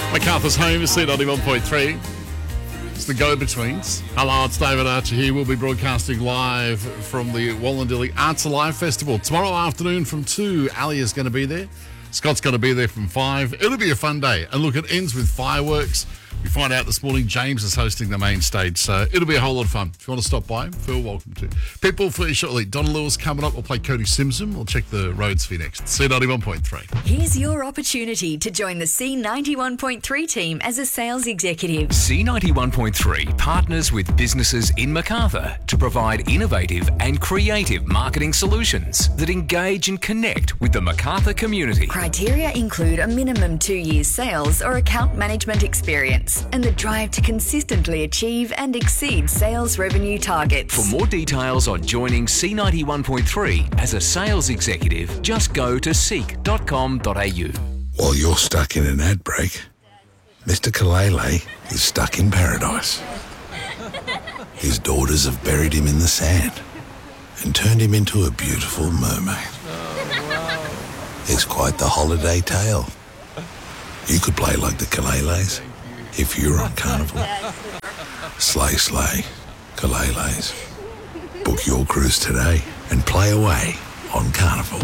MacArthur's home is C91.3. It's the Go-Betweens. Hello, it's David Archer here. We'll be broadcasting live from the Wallandilly Arts Alive Festival. Tomorrow afternoon from 2, Ali is going to be there. Scott's going to be there from 5. It'll be a fun day. And look, it ends with fireworks. We find out this morning James is hosting the main stage, so it'll be a whole lot of fun. If you want to stop by, feel welcome to. People for you shortly. Donna Lewis coming up. We'll play Cody Simpson. We'll check the roads for you next. C91.3. Here's your opportunity to join the C91.3 team as a sales executive. C91.3 partners with businesses in Macarthur to provide innovative and creative marketing solutions that engage and connect with the Macarthur community. Criteria include a minimum 2 years sales or account management experience and the drive to consistently achieve and exceed sales revenue targets. For more details on joining C91.3 as a sales executive, just go to seek.com.au. While you're stuck in an ad break, Mr. Kalele is stuck in paradise. His daughters have buried him in the sand and turned him into a beautiful mermaid. It's quite the holiday tale. You could play like the Kaleles if you're on Carnival. Slay, slay, Kaleles. Book your cruise today and play away on Carnival.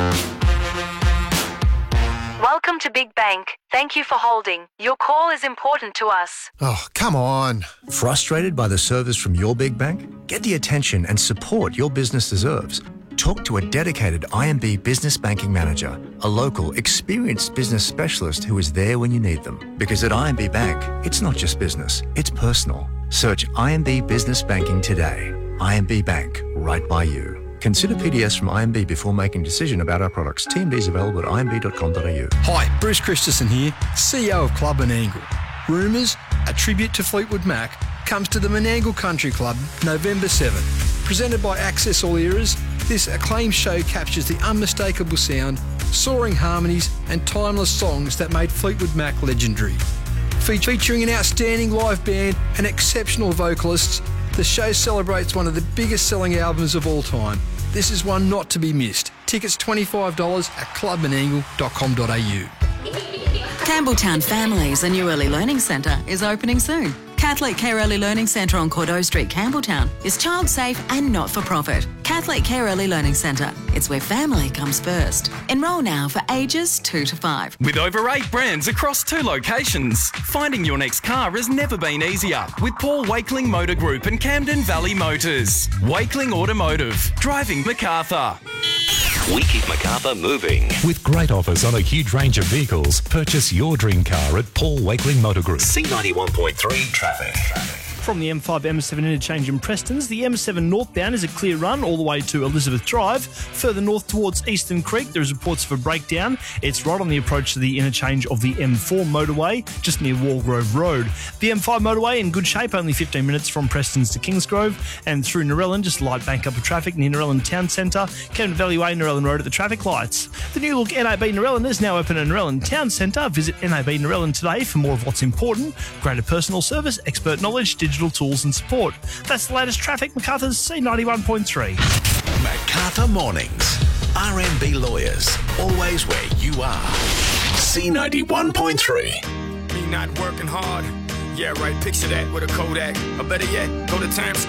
Welcome to Big Bank. Thank you for holding. Your call is important to us. Oh, come on. Frustrated by the service from your big bank? Get the attention and support your business deserves. Talk to a dedicated IMB Business Banking Manager, a local, experienced business specialist who is there when you need them. Because at IMB Bank, it's not just business, it's personal. Search IMB Business Banking today. IMB Bank, right by you. Consider PDS from IMB before making a decision about our products. TMDs available at imb.com.au. Hi, Bruce Christensen here, CEO of Club Menangle. Rumours, a tribute to Fleetwood Mac, comes to the Menangle Country Club November 7th. Presented by Access All Eras, this acclaimed show captures the unmistakable sound, soaring harmonies and timeless songs that made Fleetwood Mac legendary. Featuring an outstanding live band and exceptional vocalists, the show celebrates one of the biggest selling albums of all time. This is one not to be missed. Tickets $25 at clubmenangle.com.au. Campbelltown Families, a new early learning centre, is opening soon. Catholic Care Early Learning Centre on Cordeaux Street, Campbelltown is child safe and not-for-profit. Catholic Care Early Learning Centre. It's where family comes first. Enrol now for ages 2 to 5. With over 8 brands across 2 locations, finding your next car has never been easier with Paul Wakeling Motor Group and Camden Valley Motors. Wakeling Automotive, driving MacArthur. We keep MacArthur moving. With great offers on a huge range of vehicles, purchase your dream car at Paul Wakeling Motor Group. C91.3 Traffic. From the M5 M7 interchange in Prestons, the M7 northbound is a clear run all the way to Elizabeth Drive. Further north towards Eastern Creek, there is reports of a breakdown. It's right on the approach to the interchange of the M4 motorway, just near Walgrove Road. The M5 motorway in good shape, only 15 minutes from Prestons to Kingsgrove, and through Narellan, just a light bank up of traffic near Narellan Town Centre, Camden Valley Way, Narellan Road at the traffic lights. The new look NAB Narellan is now open at Narellan Town Centre. Visit NAB Narellan today for more of what's important: greater personal service, expert knowledge, digital tools and support. That's the latest traffic. MacArthur's C91.3. MacArthur Mornings. RMB Lawyers. Always where you are. C91.3. Me not working hard. Yeah, right. Picture that with a Kodak. Or better yet, go to Times Square.